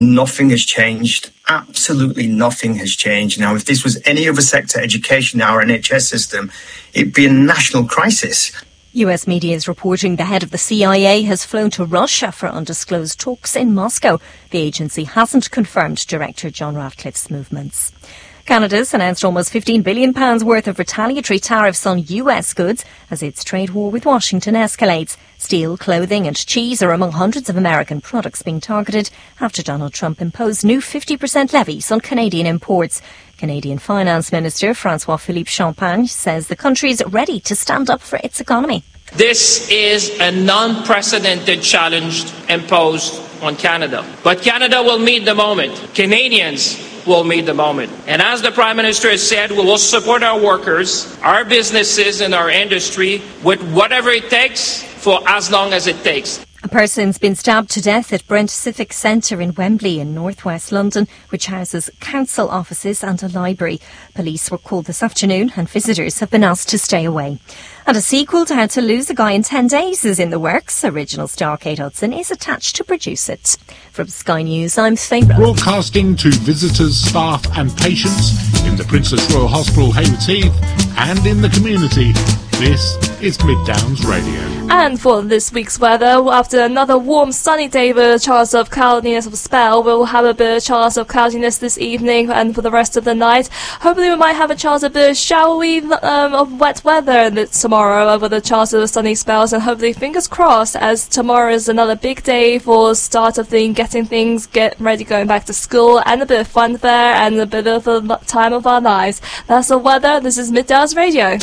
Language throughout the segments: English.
Nothing has changed. Absolutely nothing has changed. Now, if this was any other sector, education, our NHS system, it'd be a national crisis. US media is reporting the head of the CIA has flown to Russia for undisclosed talks in Moscow. The agency hasn't confirmed Director John Ratcliffe's movements. Canada's announced almost £15 billion worth of retaliatory tariffs on US goods as its trade war with Washington escalates. Steel, clothing and cheese are among hundreds of American products being targeted after Donald Trump imposed new 50% levies on Canadian imports. Canadian Finance Minister François-Philippe Champagne says the country is ready to stand up for its economy. This is an unprecedented challenge imposed on Canada. But Canada will meet the moment. Canadians will meet the moment. And as the Prime Minister has said, we will support our workers, our businesses and our industry with whatever it takes for as long as it takes. A person's been stabbed to death at Brent Civic Centre in Wembley in northwest London, which houses council offices and a library. Police were called this afternoon and visitors have been asked to stay away. And a sequel to How to Lose a Guy in 10 Days is in the works. Original star Kate Hudson is attached to produce it. From Sky News, I'm Faye Rowe. Broadcasting to visitors, staff and patients in the Princess Royal Hospital, Haywards Heath, and in the community. This is Midtowns Radio. And for this week's weather, after another warm sunny day with a chance of cloudiness of a spell, we'll have a bit of chance of cloudiness this evening and for the rest of the night. Hopefully we might have a chance of a bit of showery of wet weather tomorrow with a chance of sunny spells, and hopefully fingers crossed, as tomorrow is another big day for start of getting things get ready, going back to school, and a bit of fun there and a bit of a time of our lives. That's the weather. This is Midtowns Radio.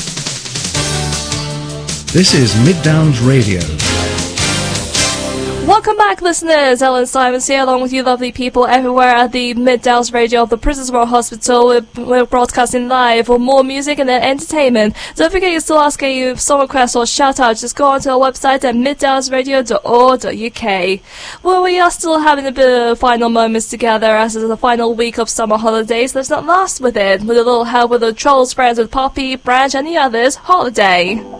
This is Midtowns Radio. Welcome back, listeners. Ellen Simons here, along with you lovely people everywhere at the Midtowns Radio of the Princess Royal Hospital. We're broadcasting live for more music and entertainment. Don't forget, you still ask a song request or shout out. Just go onto our website at midtownsradio.org.uk. Well, we are still having a bit of final moments together as it's the final week of summer holidays. Let's not last with it. With a little help with the Trolls Friends with Poppy, Branch and the others, Holiday.